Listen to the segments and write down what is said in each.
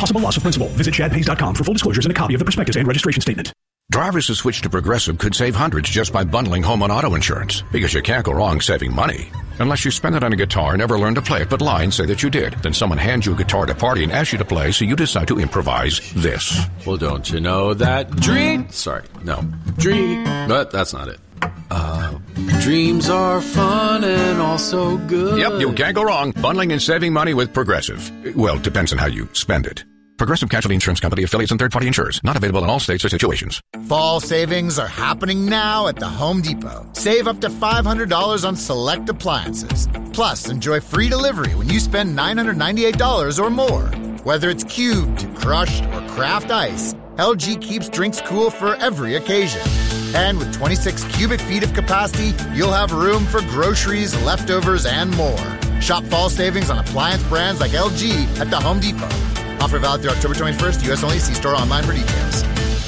possible loss of principal. Visit chadpays.com for full disclosures and a copy of the prospectus and registration statement. Drivers who switch to Progressive could save hundreds just by bundling home and auto insurance, because you can't go wrong saving money. Unless you spend it on a guitar and never learn to play it, but lie and say that you did. Then someone hands you a guitar at a party and asks you to play, so you decide to improvise this. Well, don't you know that but that's not it. Dreams are fun and also good. Yep, you can't go wrong bundling and saving money with Progressive. Well, depends on how you spend it. Progressive Casualty Insurance Company, affiliates, and third-party insurers. Not available in all states or situations. Fall savings are happening now at the Home Depot. Save up to $500 on select appliances. Plus, enjoy free delivery when you spend $998 or more. Whether it's cubed, crushed, or craft ice, LG keeps drinks cool for every occasion. And with 26 cubic feet of capacity, you'll have room for groceries, leftovers, and more. Shop fall savings on appliance brands like LG at the Home Depot. Offer valid through October 21st. U.S. only. See store online for details.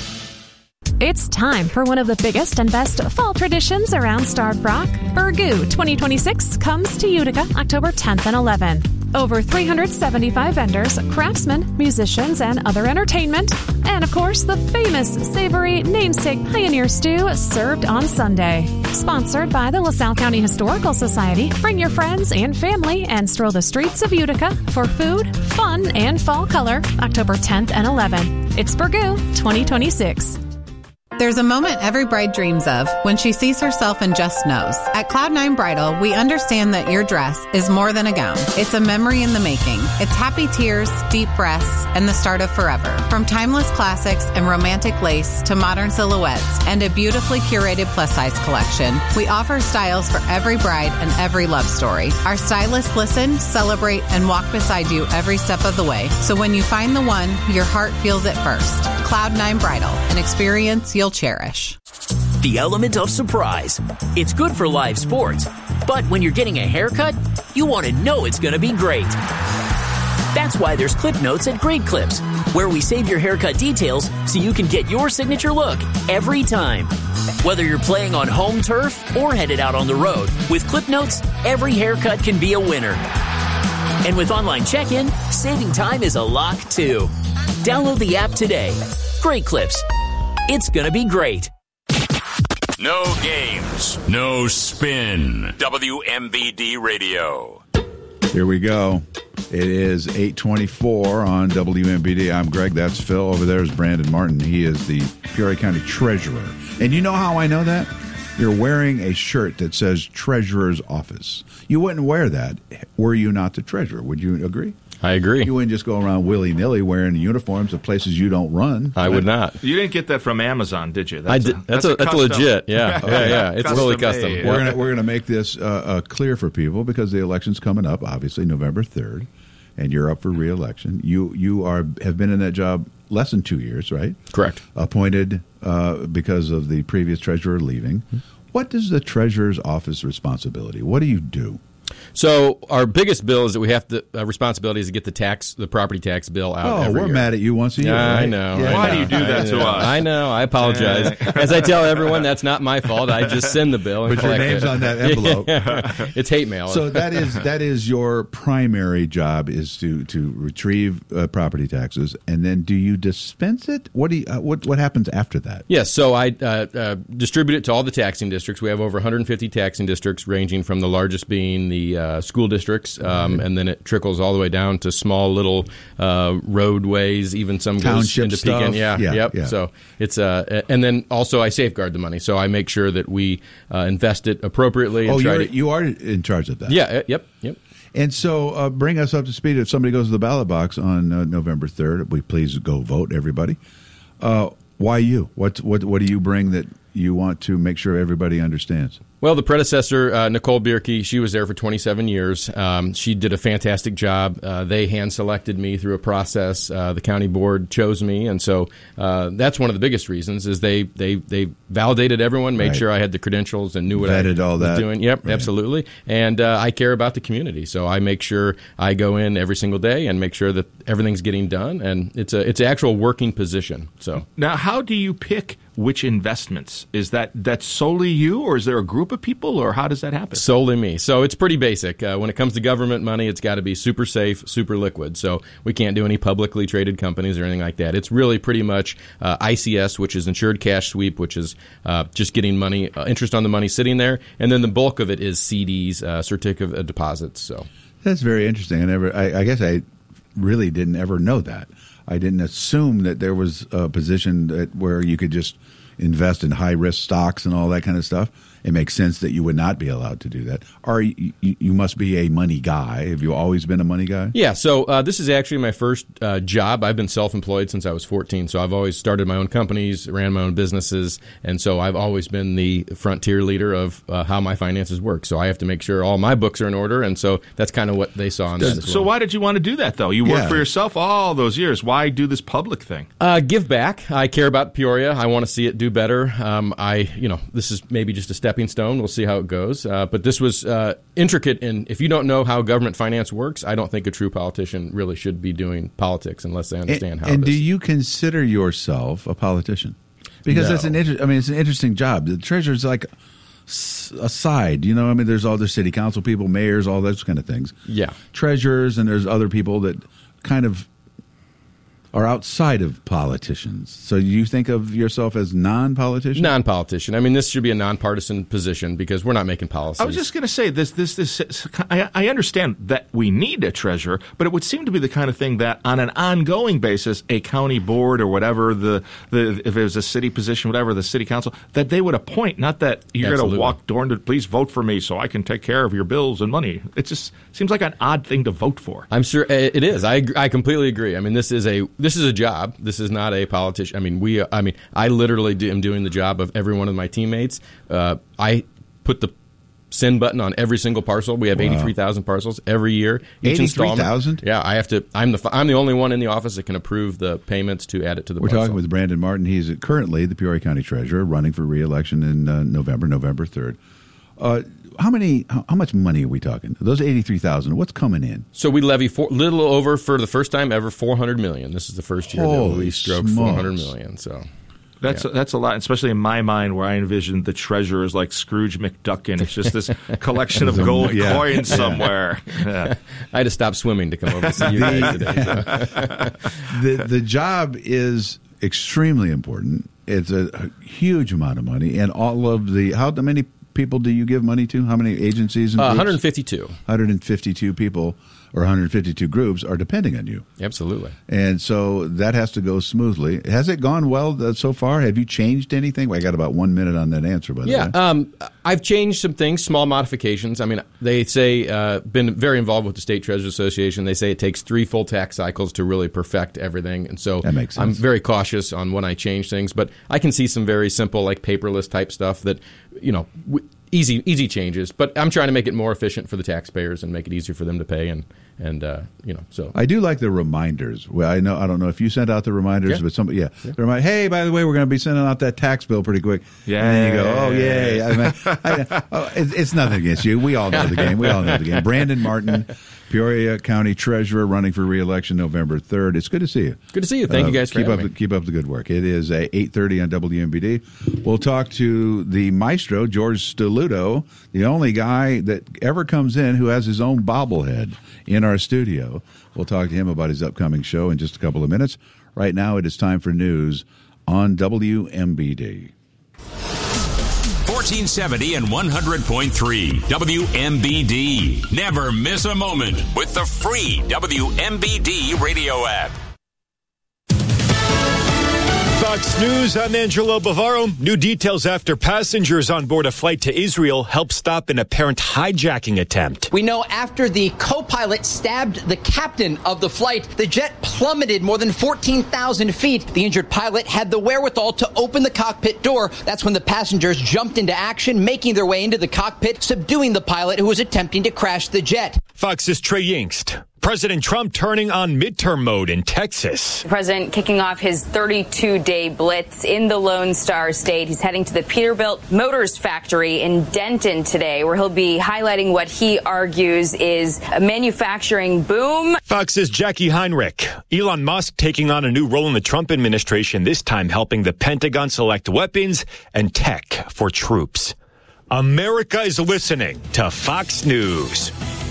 It's time for one of the biggest and best fall traditions around Starved Rock. Burgoo 2026 comes to Utica October 10th and 11th. Over 375 vendors, craftsmen, musicians, and other entertainment. And, of course, the famous savory namesake Pioneer Stew served on Sunday. Sponsored by the LaSalle County Historical Society, bring your friends and family and stroll the streets of Utica for food, fun, and fall color October 10th and 11th. It's Burgoo 2026. There's a moment every bride dreams of when she sees herself and just knows. At Cloud9 Bridal, we understand that your dress is more than a gown. It's a memory in the making. It's happy tears, deep breaths, and the start of forever. From timeless classics and romantic lace to modern silhouettes and a beautifully curated plus-size collection, we offer styles for every bride and every love story. Our stylists listen, celebrate, and walk beside you every step of the way. So when you find the one, your heart feels it first. Cloud9 Bridal, an experience you'll cherish. The element of surprise. It's good for live sports, but when you're getting a haircut, you want to know it's going to be great. That's why there's Clip Notes at Great Clips, where we save your haircut details so you can get your signature look every time. Whether you're playing on home turf or headed out on the road, with Clip Notes, every haircut can be a winner. And with online check-in, saving time is a lock too. Download the app today. Great Clips. It's gonna be great. No games, no spin. WMBD Radio. Here we go. It is 8:24 on WMBD. I'm Greg. That's Phil. Over there is Brandon Martin. He is the Peoria County Treasurer. And you know how I know that? You're wearing a shirt that says Treasurer's Office. You wouldn't wear that were you not the treasurer. Would you agree? I agree. You wouldn't just go around willy-nilly wearing uniforms of places you don't run. I would not. You didn't get that from Amazon, did you? I did. That's legit. Yeah. Yeah. It's totally custom. Made. We're gonna make this clear for people because the election's coming up, obviously November 3rd, and you're up for re-election. You have been in that job less than 2 years, right? Correct. Appointed because of the previous treasurer leaving. Mm-hmm. What is the treasurer's office responsibility? What do you do? So our biggest bill is that we have the responsibility is to get the property tax bill out every year. We're mad at you once a year. I right? know. Yeah. Why do you do that to us? I know. I apologize. As I tell everyone, that's not my fault. I just send the bill and but your name's on that envelope. It's hate mail. So that is your primary job, is to retrieve property taxes, and then do you dispense it? What happens after that? Yes. So I distribute it to all the taxing districts. We have over 150 taxing districts, ranging from the largest being the school districts, and then it trickles all the way down to small little roadways, even some township goes into Pekin. Yeah. So it's and then also I safeguard the money, so I make sure that we invest it appropriately. And you are in charge of that. Yeah. Yep. And so bring us up to speed. If somebody goes to the ballot box on November 3rd, we please go vote, everybody. Why you? What do you bring that you want to make sure everybody understands? Well, the predecessor, Nicole Bierke, she was there for 27 years. She did a fantastic job. They hand-selected me through a process. The county board chose me, and so that's one of the biggest reasons is they validated everyone, made sure I had the credentials and knew what I was doing. Yep, absolutely. And I care about the community, so I make sure I go in every single day and make sure that everything's getting done, and it's an actual working position. So now, how do you pick which investments? Is that's solely you, or is there a group of people, or how does that happen? Solely me. So it's pretty basic. When it comes to government money, it's got to be super safe, super liquid. So we can't do any publicly traded companies or anything like that. It's really pretty much ICS, which is Insured Cash Sweep, which is just getting money, interest on the money sitting there, and then the bulk of it is CDs, certificate of deposits. So that's very interesting. I guess I really didn't ever know that. I didn't assume that there was a position where you could just invest in high-risk stocks and all that kind of stuff. It makes sense that you would not be allowed to do that. You must be a money guy. Have you always been a money guy? Yeah, so this is actually my first job. I've been self-employed since I was 14, so I've always started my own companies, ran my own businesses, and so I've always been the frontier leader of how my finances work. So I have to make sure all my books are in order, and so that's kind of what they saw in that as well. So why did you want to do that, though? You worked for yourself all those years. Why do this public thing? Give back. I care about Peoria. I want to see it do better. This is maybe just a stepping stone. We'll see how it goes. But this was intricate, and if you don't know how government finance works, I don't think a true politician really should be doing politics unless they understand how it is. And do you consider yourself a politician? Because it's an interesting job. The treasurer's like a side, there's all the city council people, mayors, all those kind of things. Yeah. Treasurers, and there's other people that kind of are outside of politicians. So you think of yourself as non-politician? Non-politician. I mean, this should be a nonpartisan position because we're not making policies. I was just going to say, I understand that we need a treasurer, but it would seem to be the kind of thing that on an ongoing basis, a county board or whatever, if it was a city position, whatever, the city council, that they would appoint, not that you're going to walk door to please vote for me so I can take care of your bills and money. It just seems like an odd thing to vote for. I'm sure it is. I completely agree. I mean, this is a job. This is not a politician. I literally am doing the job of every one of my teammates. I put the send button on every single parcel. We have 83,000 parcels every year. 83,000? Yeah, I have to. I'm the only one in the office that can approve the payments to add it to the parcel. We're talking with Brandon Martin. He's currently the Peoria County Treasurer, running for re-election in November 3rd. How much money are we talking? Those 83,000. What's coming in? So we levy little over, for the first time ever, $400 million. This is the first year that we stroked $400 million. So that's a lot, especially in my mind, where I envisioned the treasurer as like Scrooge McDuck, and it's just this collection of gold coins somewhere. Yeah. I had to stop swimming to come over to see you guys today. So. The job is extremely important. It's a huge amount of money, and all of how many people do you give money to? How many agencies and groups? 152. 152 people or 152 groups are depending on you. Absolutely. And so that has to go smoothly. Has it gone well so far? Have you changed anything? Well, I got about 1 minute on that answer, by the way. Yeah, I've changed some things, small modifications. I mean, they say, been very involved with the State Treasurers Association. They say it takes 3 full tax cycles to really perfect everything. And so that makes sense. I'm very cautious on when I change things. But I can see some very simple, like paperless type stuff that, easy changes. But I'm trying to make it more efficient for the taxpayers and make it easier for them to pay. So I do like the reminders. Well, I don't know if you sent out the reminders, but somebody, the reminder, hey, by the way, we're going to be sending out that tax bill pretty quick. Yeah. And then you go, oh, yay. It's nothing against you. We all know the game. Brandon Martin, Peoria County Treasurer, running for re-election November 3rd. It's good to see you. Good to see you. Thank you guys for having me. Keep up the good work. It is 8:30 on WMBD. We'll talk to the maestro, George Stoluto, the only guy that ever comes in who has his own bobblehead in our studio. We'll talk to him about his upcoming show in just a couple of minutes. Right now, it is time for news on WMBD. 1470 and 100.3 WMBD. Never miss a moment with the free WMBD radio app. Fox News, I'm Angelo Bavaro. New details after passengers on board a flight to Israel helped stop an apparent hijacking attempt. We know after the co-pilot stabbed the captain of the flight, the jet plummeted more than 14,000 feet. The injured pilot had the wherewithal to open the cockpit door. That's when the passengers jumped into action, making their way into the cockpit, subduing the pilot who was attempting to crash the jet. Fox's Trey Yingst. President Trump turning on midterm mode in Texas. The president kicking off his 32-day blitz in the Lone Star State. He's heading to the Peterbilt Motors factory in Denton today, where he'll be highlighting what he argues is a manufacturing boom. Fox's Jackie Heinrich. Elon Musk taking on a new role in the Trump administration, this time helping the Pentagon select weapons and tech for troops. America is listening to Fox News.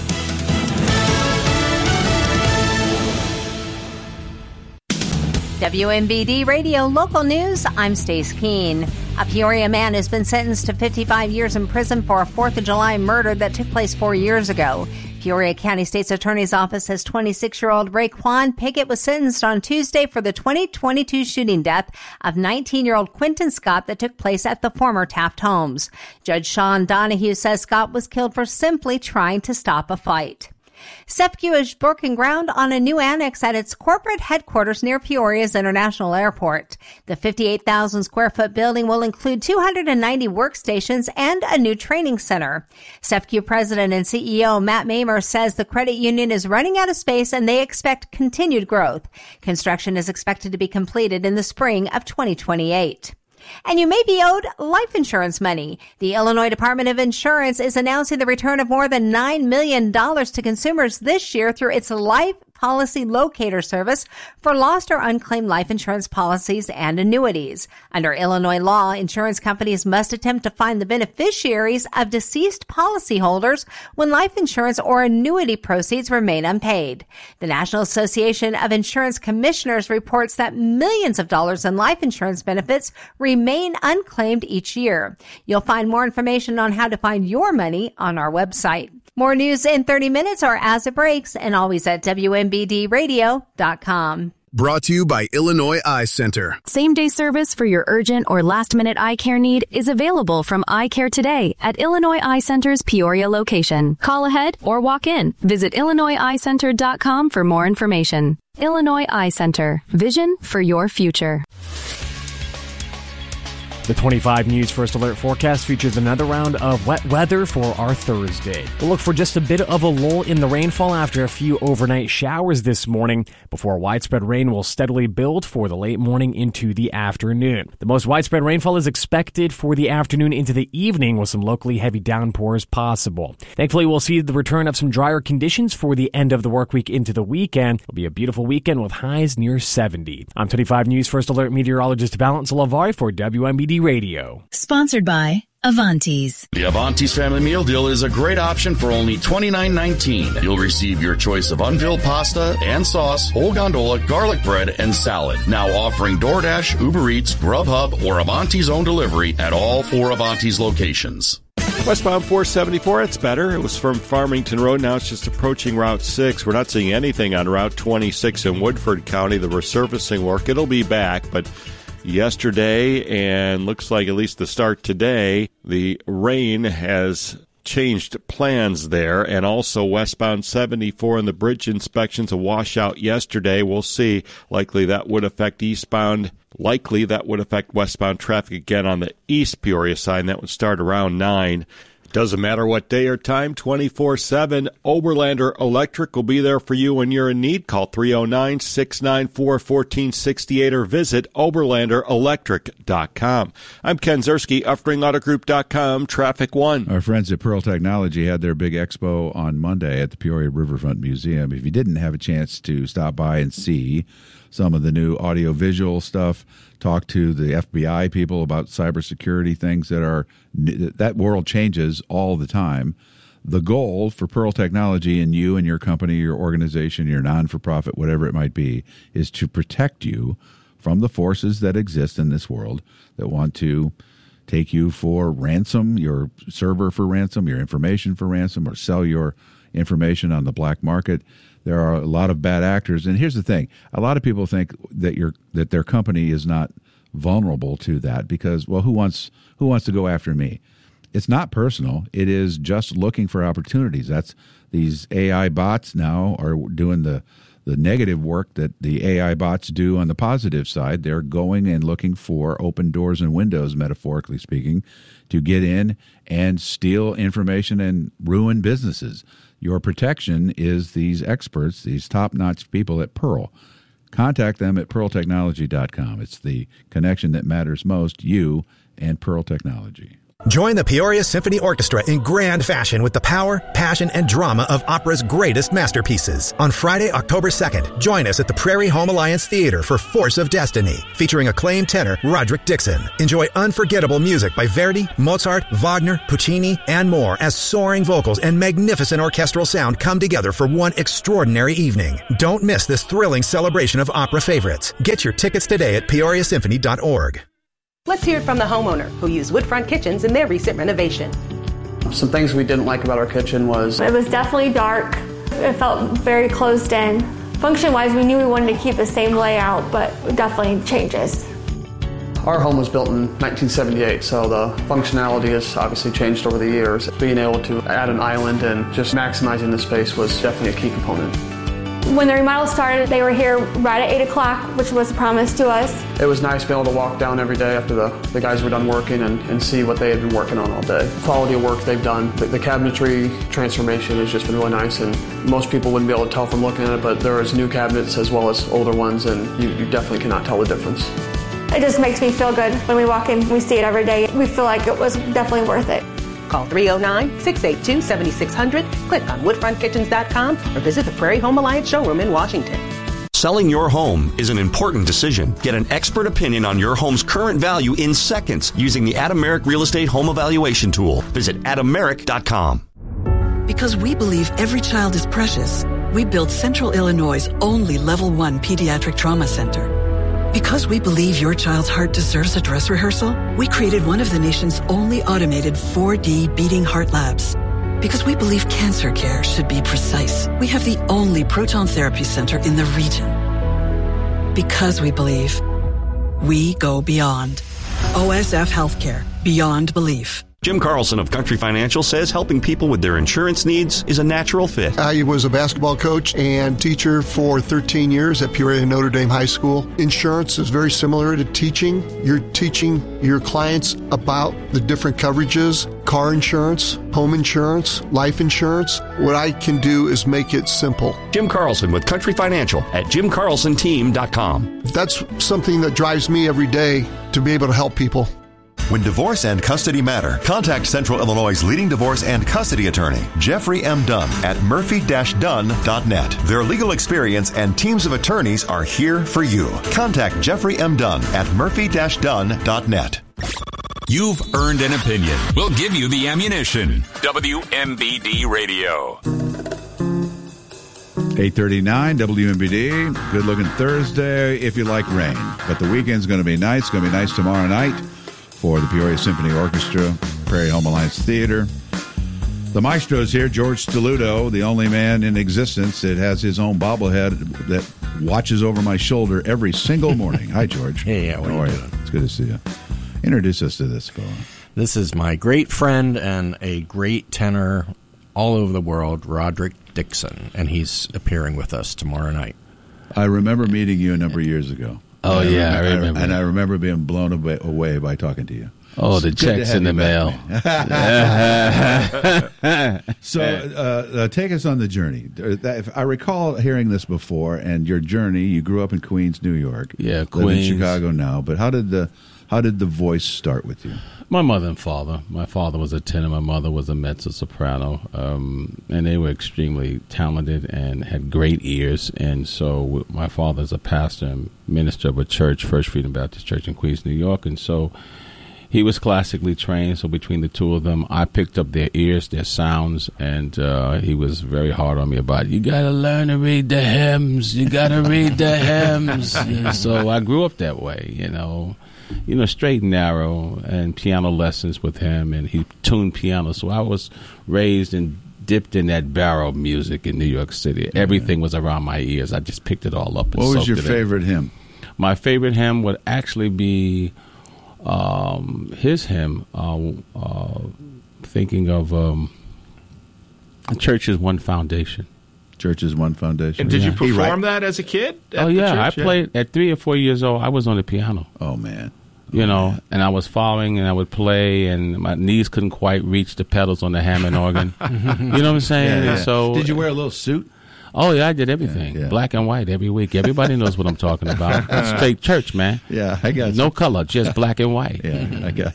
WMBD Radio Local News, I'm Stace Keene. A Peoria man has been sentenced to 55 years in prison for a 4th of July murder that took place 4 years ago. Peoria County State's Attorney's Office says 26-year-old Raekwon Pickett was sentenced on Tuesday for the 2022 shooting death of 19-year-old Quentin Scott that took place at the former Taft homes. Judge Sean Donahue says Scott was killed for simply trying to stop a fight. SEFCU is broken ground on a new annex at its corporate headquarters near Peoria's International Airport. The 58,000 square foot building will include 290 workstations and a new training center. SEFCU President and CEO Matt Mamer says the credit union is running out of space and they expect continued growth. Construction is expected to be completed in the spring of 2028. And you may be owed life insurance money. The Illinois Department of Insurance is announcing the return of more than $9 million to consumers this year through its Life Policy Locator service for lost or unclaimed life insurance policies and annuities. Under Illinois law, insurance companies must attempt to find the beneficiaries of deceased policyholders when life insurance or annuity proceeds remain unpaid. The National Association of Insurance Commissioners reports that millions of dollars in life insurance benefits remain unclaimed each year. You'll find more information on how to find your money on our website. More news in 30 minutes or as it breaks, and always at WMBDradio.com. Brought to you by Illinois Eye Center. Same-day service for your urgent or last-minute eye care need is available from Eye Care Today at Illinois Eye Center's Peoria location. Call ahead or walk in. Visit IllinoisEyeCenter.com for more information. Illinois Eye Center. Vision for your future. The 25 News First Alert forecast features another round of wet weather for our Thursday. We'll look for just a bit of a lull in the rainfall after a few overnight showers this morning before widespread rain will steadily build for the late morning into the afternoon. The most widespread rainfall is expected for the afternoon into the evening with some locally heavy downpours possible. Thankfully, we'll see the return of some drier conditions for the end of the work week into the weekend. It'll be a beautiful weekend with highs near 70. I'm 25 News First Alert meteorologist Valence Lavari for WMBD Radio. Sponsored by Avanti's. The Avanti's Family Meal Deal is a great option for only $29.19. You'll receive your choice of unfilled pasta and sauce, whole gondola, garlic bread, and salad. Now offering DoorDash, Uber Eats, Grubhub, or Avanti's own delivery at all 4 Avanti's locations. Westbound 474, it's better. It was from Farmington Road. Now it's just approaching Route 6. We're not seeing anything on Route 26 in Woodford County. The resurfacing work, it'll be back, but yesterday, and looks like at least the start today, the rain has changed plans there, and also westbound 74 and the bridge inspections, a washout yesterday. We'll see. Likely that would affect eastbound. Likely that would affect westbound traffic again on the East Peoria side. That would start around 9. Doesn't matter what day or time, 24/7. Oberlander Electric will be there for you when you're in need. Call 309-694-1468 or visit OberlanderElectric.com. I'm Ken Zerski, UffringAutoGroup.com, Traffic One. Our friends at Pearl Technology had their big expo on Monday at the Peoria Riverfront Museum. If you didn't have a chance to stop by and see some of the new audio-visual stuff, talk to the FBI people about cybersecurity things that world changes all the time. The goal for Pearl Technology and you and your company, your organization, your non-for-profit, whatever it might be, is to protect you from the forces that exist in this world that want to take you for ransom, your server for ransom, your information for ransom, or sell your information on the black market. There are a lot of bad actors, and here's the thing: a lot of people think that their company is not vulnerable to that because, well, who wants to go after me? It's not personal. It is just looking for opportunities. That's these AI bots now are doing the negative work that the AI bots do on the positive side. They're going and looking for open doors and windows, metaphorically speaking, to get in and steal information and ruin businesses. your protection is these experts, these top-notch people at Pearl. Contact them at pearltechnology.com. It's the connection that matters most, you and Pearl Technology. Join the Peoria Symphony Orchestra in grand fashion with the power, passion, and drama of opera's greatest masterpieces. On Friday, October 2nd, join us at the Prairie Home Alliance Theater for Force of Destiny, featuring acclaimed tenor Roderick Dixon. Enjoy unforgettable music by Verdi, Mozart, Wagner, Puccini, and more as soaring vocals and magnificent orchestral sound come together for one extraordinary evening. Don't miss this thrilling celebration of opera favorites. Get your tickets today at peoriasymphony.org. Let's hear it from the homeowner who used Woodfront Kitchens in their recent renovation. Some things we didn't like about our kitchen was... It was definitely dark. It felt very closed in. Function-wise, we knew we wanted to keep the same layout, but definitely changes. Our home was built in 1978, so the functionality has obviously changed over the years. Being able to add an island and just maximizing the space was definitely a key component. When the remodel started, they were here right at 8 o'clock, which was promised to us. It was nice being able to walk down every day after the guys were done working and see what they had been working on all day. The quality of work they've done, the cabinetry transformation has just been really nice, and most people wouldn't be able to tell from looking at it, but there is new cabinets as well as older ones, and you definitely cannot tell the difference. It just makes me feel good when we walk in, we see it every day. We feel like it was definitely worth it. Call 309-682-7600, click on woodfrontkitchens.com, or visit the Prairie Home Alliance showroom in Washington. Selling your home is an important decision. Get an expert opinion on your home's current value in seconds using the Adameric Real Estate Home Evaluation Tool. Visit adameric.com. Because we believe every child is precious, we built Central Illinois' only Level 1 Pediatric Trauma Center. Because we believe your child's heart deserves a dress rehearsal, we created one of the nation's only automated 4D beating heart labs. Because we believe cancer care should be precise, we have the only proton therapy center in the region. Because we believe, we go beyond. OSF Healthcare, beyond belief. Jim Carlson of Country Financial says helping people with their insurance needs is a natural fit. I was a basketball coach and teacher for 13 years at Peoria Notre Dame High School. Insurance is very similar to teaching. You're teaching your clients about the different coverages, car insurance, home insurance, life insurance. What I can do is make it simple. Jim Carlson with Country Financial at jimcarlsonteam.com. That's something that drives me every day to be able to help people. When divorce and custody matter, contact Central Illinois' leading divorce and custody attorney, Jeffrey M. Dunn, at murphy-dunn.net. Their legal experience and teams of attorneys are here for you. Contact Jeffrey M. Dunn at murphy-dunn.net. You've earned an opinion. We'll give you the ammunition. WMBD Radio. 8:39 WMBD. Good looking Thursday if you like rain. But the weekend's going to be nice. It's going to be nice tomorrow night for the Peoria Symphony Orchestra, Prairie Home Alliance Theater. The maestro's here, George Stelluto, the only man in existence that has his own bobblehead that watches over my shoulder every single morning. Hi, George. Hey, how are you doing? It's good to see you. Introduce us to this fellow. This is my great friend and a great tenor all over the world, Roderick Dixon, and he's appearing with us tomorrow night. I remember meeting you a number of years ago. Oh, I remember. And I remember being blown away by talking to you. Oh, the checks in the mail. So take us on the journey. If I recall hearing this before, and your journey, you grew up in Queens, New York. Yeah, Queens. Live in Chicago now. But how did the voice start with you? My mother and father. My father was a tenor. My mother was a mezzo-soprano. And they were extremely talented and had great ears. And so my father's a pastor and minister of a church, First Freedom Baptist Church in Queens, New York. And so he was classically trained. So between the two of them, I picked up their ears, their sounds. And he was very hard on me about, you got to learn to read the hymns. You got to read the hymns. And so I grew up that way, straight and narrow, and piano lessons with him, and he tuned piano. So I was raised and dipped in that barrel music in New York City. Everything was around my ears. I just picked it all up. And what was your favorite hymn? My favorite hymn would actually be his hymn, thinking of Church is One Foundation. Church is One Foundation. And did you perform that as a kid? I played at 3 or 4 years old. I was on the piano. Oh, man. You know, and I was following, and I would play, and my knees couldn't quite reach the pedals on the Hammond organ. You know what I'm saying? Yeah. And so, did you wear a little suit? Oh yeah, I did everything, black and white every week. Everybody knows what I'm talking about. Straight church, man. Yeah, I got you. No color, just black and white. Yeah, I got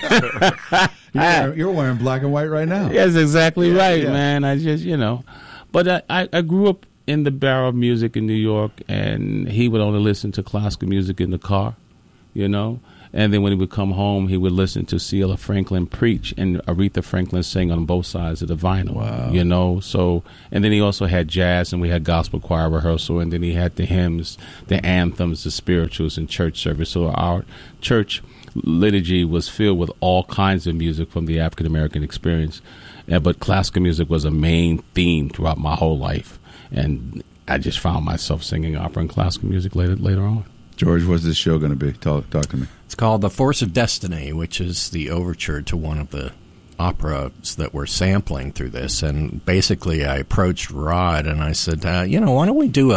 you. You're wearing black and white right now. That's exactly right, man. I just, but I grew up in the Barrel of Music in New York, and he would only listen to classical music in the car, And then when he would come home, he would listen to Celia Franklin preach and Aretha Franklin sing on both sides of the vinyl. Wow. So, and then he also had jazz, and we had gospel choir rehearsal, and then he had the hymns, the anthems, the spirituals, and church service. So our church liturgy was filled with all kinds of music from the African American experience, but classical music was a main theme throughout my whole life, and I just found myself singing opera and classical music later on. George, what's this show going to be? Talk to me. It's called The Force of Destiny, which is the overture to one of the operas that we're sampling through this. And basically, I approached Rod and I said, why don't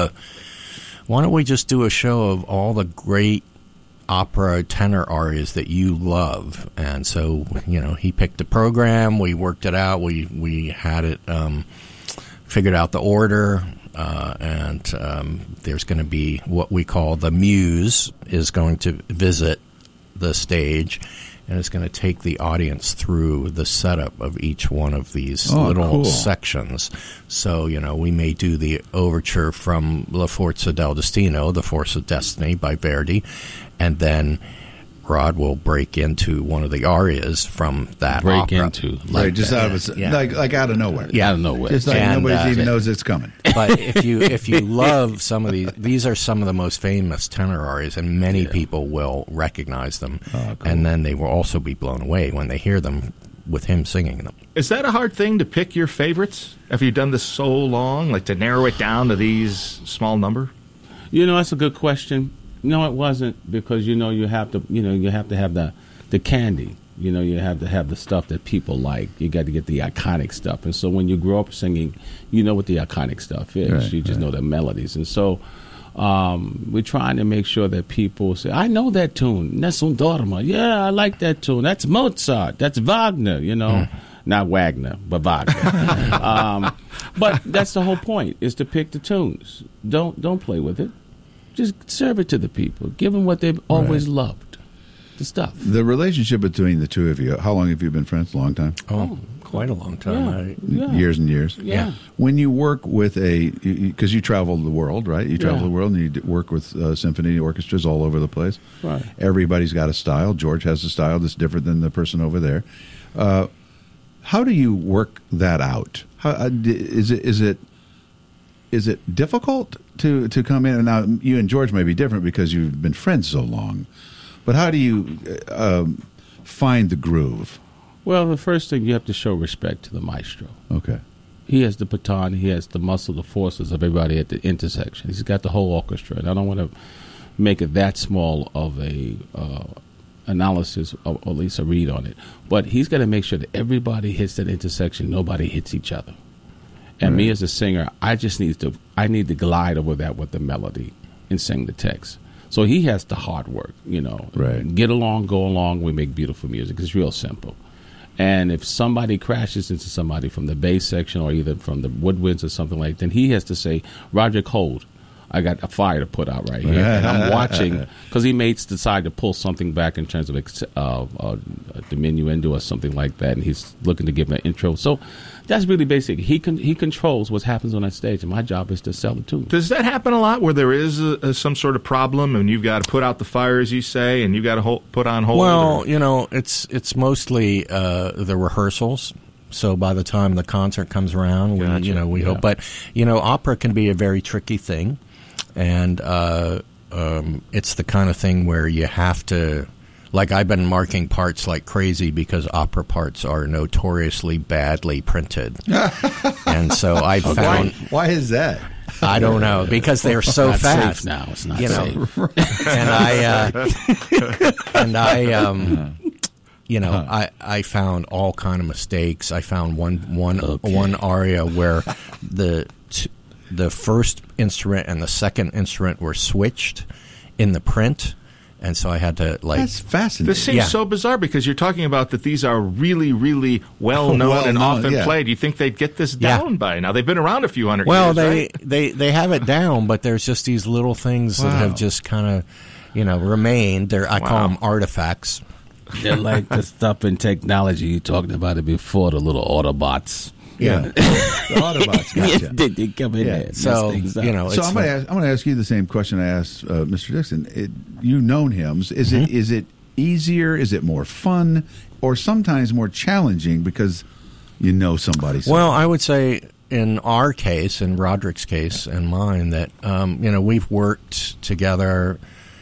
we just do a show of all the great opera tenor arias that you love? And so, he picked a program. We worked it out. We had it figured out the order. And there's going to be what we call the Muse is going to visit the stage, and it's going to take the audience through the setup of each one of these little sections. So, we may do the overture from La Forza del Destino, The Force of Destiny by Verdi, and then Rod will break into one of the arias from that opera. Like out of nowhere. Yeah, out of nowhere. Just like nobody even knows it's coming. But if you love some of these are some of the most famous tenor arias, and many people will recognize them. Oh, cool. And then they will also be blown away when they hear them with him singing them. Is that a hard thing to pick your favorites? Have you done this so long, like to narrow it down to these small number? That's a good question. No, it wasn't, because you have to have the candy. You have to have the stuff that people like. You got to get the iconic stuff. And so when you grow up singing, you know what the iconic stuff is. Right, you just know the melodies. And so we're trying to make sure that people say, I know that tune. Nessun Dorma. Yeah, I like that tune. That's Mozart. That's Wagner, Not Wagner, but Wagner. But that's the whole point, is to pick the tunes. Don't play with it. Just serve it to the people. Give them what they've always loved, the stuff. The relationship between the two of you, how long have you been friends? A long time? Oh, quite a long time. Years and years? Yeah. When you work with because you travel the world, right? You travel the world and you work with symphony orchestras all over the place. Right. Everybody's got a style. George has a style that's different than the person over there. How do you work that out? Is it difficult to come in? And now you and George may be different because you've been friends so long, but how do you find the groove? Well, the first thing, you have to show respect to the maestro. Okay. He has the baton, he has the muscle, the forces of everybody at the intersection. He's got the whole orchestra, and I don't want to make it that small of a analysis, or at least a read on it. But he's got to make sure that everybody hits that intersection, nobody hits each other. And me as a singer, I need to glide over that with the melody and sing the text. So he has the hard work, Right. Get along, go along, we make beautiful music. It's real simple. And if somebody crashes into somebody from the bass section or either from the woodwinds or something like that, then he has to say, Roger, hold. I got a fire to put out right here. And I'm watching, because he may decide to pull something back in terms of diminuendo or something like that, and he's looking to give an intro. So that's really basic. He controls what happens on that stage, and my job is to sell the tune. Does that happen a lot, where there is some sort of problem, and you've got to put out the fire, as you say, and you've got to put on hold? Well, it's mostly the rehearsals. So by the time the concert comes around, we hope. But opera can be a very tricky thing, and it's the kind of thing where you have to. Like, I've been marking parts like crazy because opera parts are notoriously badly printed. And so I found... Why is that? I don't know, because they're so fast. Safe now. It's not safe. I found all kind of mistakes. I found one aria where the first instrument and the second instrument were switched in the print. And so I had to, like... That's fascinating. This seems so bizarre because you're talking about that these are really, really well-known and often played. You think they'd get this down by now? They've been around a few hundred years, right? they have it down, but there's just these little things that have just kind of, remained. I call them artifacts. They're like the stuff in technology. You talked about it before, the little Autobots. Yeah, the Autobots. Gotcha. They come in there. So so I'm going to ask you the same question I asked Mr. Dixon. You've known him. Is it easier? Is it more fun, or sometimes more challenging because you know somebody? Well, I would say in our case, in Roderick's case and mine, that we've worked together.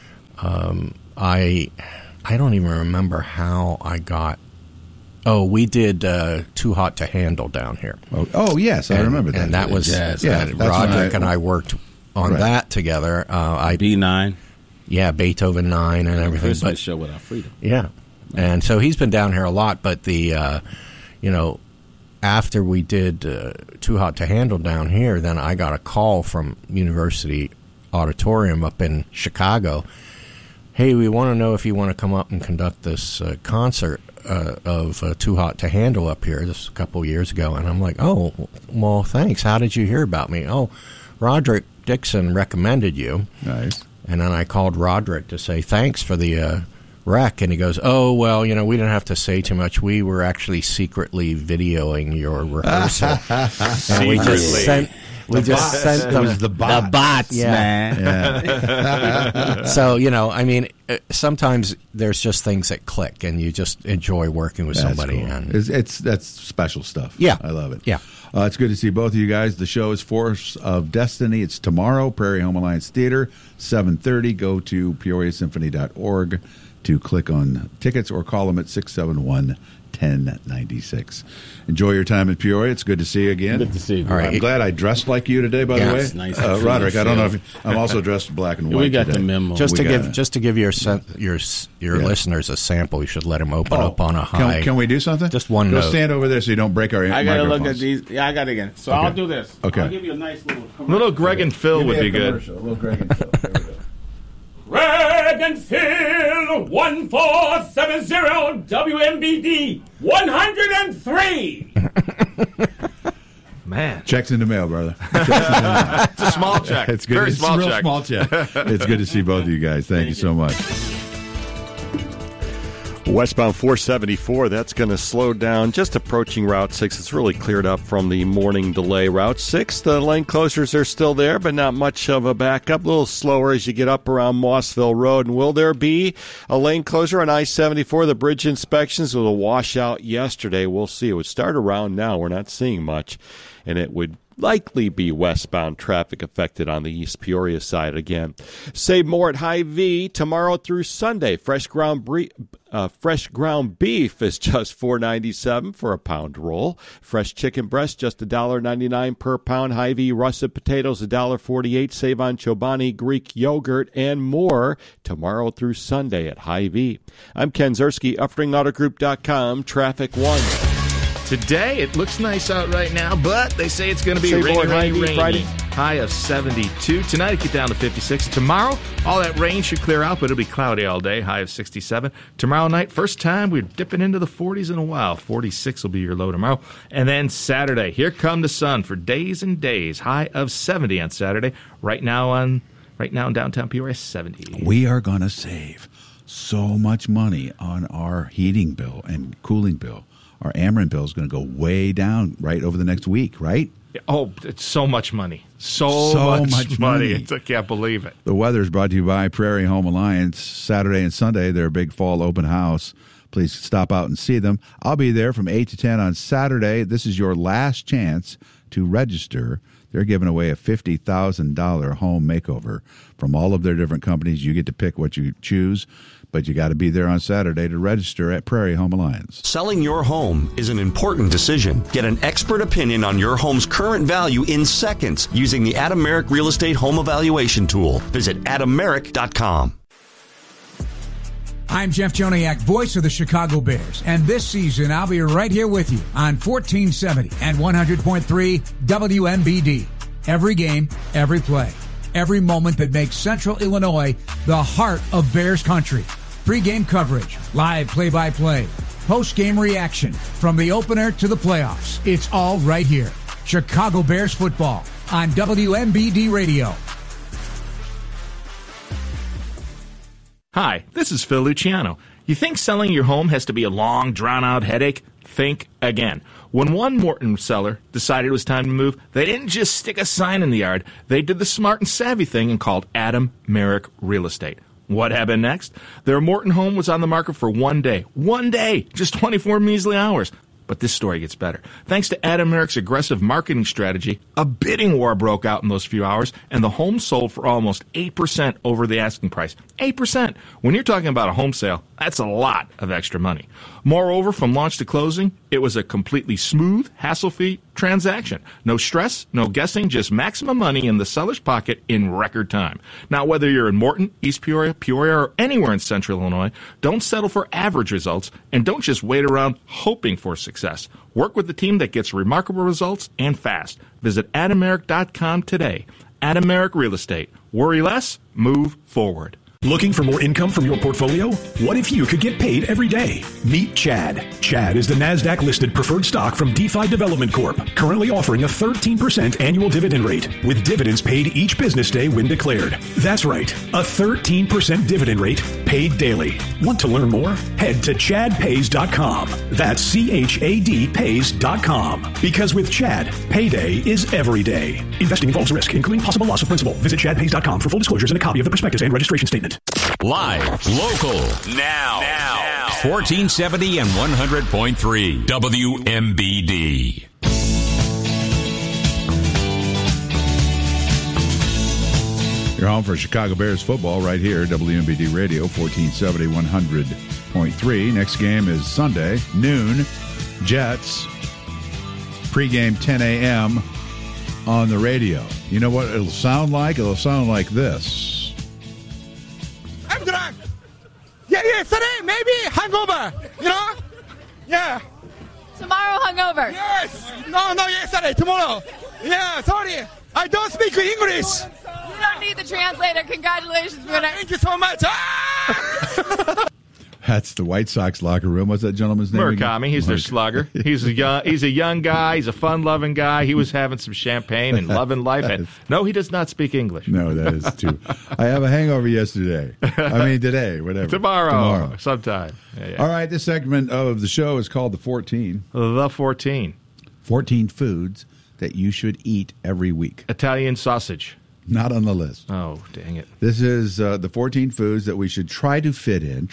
I don't even remember how I got. Oh, we did Too Hot to Handle down here. Oh yes, I remember that. And that was Roderick and I worked on that together. B9. Yeah, Beethoven 9 and everything. Christmas show without freedom. Yeah. And so he's been down here a lot, but the, after we did Too Hot to Handle down here, then I got a call from University Auditorium up in Chicago. Hey, we want to know if you want to come up and conduct this concert of Too Hot to Handle up here. This was a couple years ago. And I'm like, oh, well, thanks. How did you hear about me? Oh, Roderick Dixon recommended you. Nice. And then I called Roderick to say thanks for the rec. And he goes, oh, well, we didn't have to say too much. We were actually secretly videoing your rehearsal. And we just sent... We just sent them the bots, man. Yeah. So, sometimes there's just things that click, and you just enjoy working with somebody. Cool. And that's special stuff. Yeah. I love it. Yeah. It's good to see both of you guys. The show is Force of Destiny. It's tomorrow, Prairie Home Alliance Theater, 7:30. Go to PeoriaSymphony.org to click on tickets or call them at 671-1096. Enjoy your time in Peoria. It's good to see you again. Good to see you. All right. I'm glad I dressed like you today, by the way. It's nice. Roderick, I don't know if I'm also dressed black and white. We got today. the memo. Just to give your listeners a sample, you should let them open up on a high. Can we do something? Just one Go note. stand over there so you don't break our I got to microphones. look at these. Yeah, I got it again. So Okay. I'll do this. Okay. I'll give you a nice little commercial. Little Greg and Phil would be good. A little Greg and Phil. There we go. Greg and Phil, 1470 WMBD 103. Man. Checks in the mail, brother. It's a small check. It's good. Very It's small a real check. small check. It's good to see both of you guys. Thank you so much. Westbound 474, that's going to slow down just approaching Route 6. It's really cleared up from the morning delay. Route 6, the lane closures are still there, but not much of a backup. A little slower as you get up around Mossville Road. And will there be a lane closure on I-74? The bridge inspections was a washout yesterday. We'll see. It would start around now. We're not seeing much. And it would likely be westbound traffic affected on the East Peoria side again. Save more at Hy-Vee tomorrow through Sunday. Fresh ground beef is just $4.97 for a pound roll. Fresh chicken breast just $1.99 per pound. Hy-Vee russet potatoes $1.48. Save on Chobani Greek yogurt and more tomorrow through Sunday at Hy-Vee. I'm Ken Zerski, UffringAutoGroup.com. Traffic 1. Today, it looks nice out right now, but they say it's going to be rainy. Friday. High of 72. Tonight, it get down to 56. Tomorrow, all that rain should clear out, but it'll be cloudy all day. High of 67. Tomorrow night, first time we're dipping into the 40s in a while. 46 will be your low tomorrow. And then Saturday, here come the sun for days and days. High of 70 on Saturday. Right now in downtown Peoria, 70. We are going to save so much money on our heating bill and cooling bill. Our Ameren bill is going to go way down right over the next week, right? Oh, it's so much money. So much money. I can't believe it. The weather is brought to you by Prairie Home Alliance. Saturday and Sunday, their big fall open house. Please stop out and see them. I'll be there from 8 to 10 on Saturday. This is your last chance to register. They're giving away a $50,000 home makeover from all of their different companies. You get to pick what you choose, but you got to be there on Saturday to register at Prairie Home Alliance. Selling your home is an important decision. Get an expert opinion on your home's current value in seconds using the Adam Merrick Real Estate Home Evaluation Tool. Visit adammerrick.com. I'm Jeff Joniak, voice of the Chicago Bears, and this season I'll be right here with you on 1470 and 100.3 WMBD. Every game, every play. every moment that makes Central Illinois the heart of Bears country. Pre-game coverage, live play-by-play, post-game reaction, from the opener to the playoffs. It's all right here. Chicago Bears football on WMBD Radio. Hi, this is Phil Luciano. You think selling your home has to be a long, drawn-out headache? Think again. When one Morton seller decided it was time to move, they didn't just stick a sign in the yard. They did the smart and savvy thing and called Adam Merrick Real Estate. What happened next? Their Morton home was on the market for 1 day. 1 day! Just 24 measly hours. But this story gets better. Thanks to Adam Merrick's aggressive marketing strategy, a bidding war broke out in those few hours, and the home sold for almost 8% over the asking price. 8%! When you're talking about a home sale, that's a lot of extra money. Moreover, from launch to closing, it was a completely smooth, hassle-free transaction. No stress, no guessing, just maximum money in the seller's pocket in record time. Now, whether you're in Morton, East Peoria, Peoria, or anywhere in Central Illinois, don't settle for average results, and don't just wait around hoping for success. Work with the team that gets remarkable results and fast. Visit AdamMerrick.com today. Adam Merrick Real Estate. Worry less, move forward. Looking for more income from your portfolio? What if you could get paid every day? Meet Chad. Chad is the NASDAQ-listed preferred stock from DeFi Development Corp., currently offering a 13% annual dividend rate, with dividends paid each business day when declared. That's right, a 13% dividend rate paid daily. Want to learn more? Head to ChadPays.com. That's CHAD Pays.com. Because with Chad, payday is every day. Investing involves risk, including possible loss of principal. Visit ChadPays.com for full disclosures and a copy of the prospectus and registration statement. Live, local, now. 1470 and 100.3 WMBD. You're home for Chicago Bears football right here, WMBD Radio, 1470, 100.3. Next game is Sunday, noon, Jets, pregame 10 a.m. on the radio. You know what it'll sound like? It'll sound like this. I'm drunk. Yeah, yesterday, maybe hangover, you know? Yeah. Tomorrow hungover. Yes. No, yesterday, tomorrow. Yeah, sorry. I don't speak English. You don't need the translator. Congratulations. Thank you so much. That's the White Sox locker room. What's that gentleman's name? Murakami. He's their slugger. He's a young guy. He's a fun-loving guy. He was having some champagne and loving life. And no, he does not speak English. No, that is true. I have a hangover yesterday. Today, whatever. Tomorrow. Sometime. Yeah. All right, this segment of the show is called The 14. The 14. 14 foods that you should eat every week. Italian sausage. Not on the list. Oh, dang it. This is the 14 foods that we should try to fit in,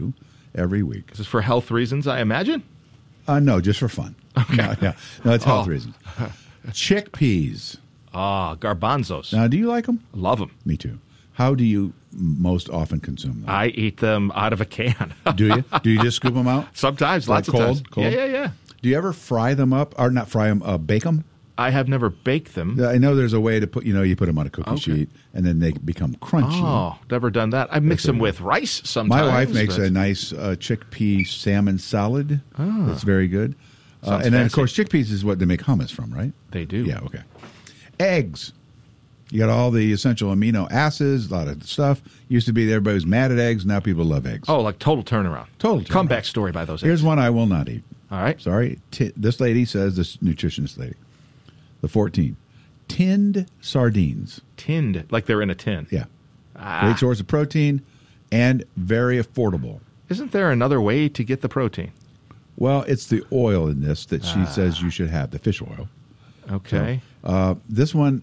every week. This is for health reasons, I imagine? No, just for fun. Okay. No, it's health reasons. Chickpeas. Garbanzos. Now, do you like them? Love them. Me too. How do you most often consume them? I eat them out of a can. Do you? Do you just scoop them out? Sometimes, like lots of times. Cold? Yeah. Do you ever fry them up, or not fry them, bake them? I have never baked them. I know there's a way to put, you put them on a cookie sheet, and then they become crunchy. Oh, never done that. I mix them with rice sometimes. My wife makes a nice chickpea salmon salad. Oh. That's very good. And then, of course, chickpeas is what they make hummus from, right? They do. Yeah, okay. Eggs. You got all the essential amino acids, a lot of stuff. Used to be everybody was mad at eggs. Now people love eggs. Oh, like total turnaround. Comeback story by those eggs. Here's one I will not eat. All right. Sorry. This lady says, this nutritionist lady, the 14, tinned sardines. Tinned, like they're in a tin. Yeah. Great source of protein and very affordable. Isn't there another way to get the protein? Well, it's the oil in this that she says you should have, the fish oil. Okay. So, this one